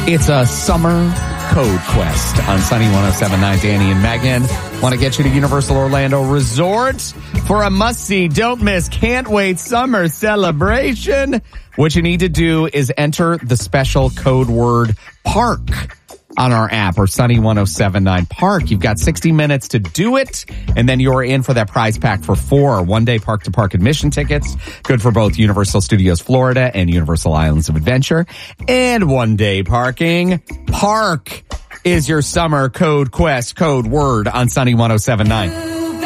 It's a summer code quest on Sunny 107.9. Danny and Megan want to get you to Universal Orlando Resort for a must-see, don't miss, can't wait summer celebration. What you need to do is enter the special code word PARK on our app, or Sunny 107.9 Park. You've got 60 minutes to do it, and then you're in for that prize pack for 4 one-day park-to-park admission tickets, good for both Universal Studios Florida and Universal Islands of Adventure, and one-day parking. Park is your summer code quest code word on Sunny 107.9.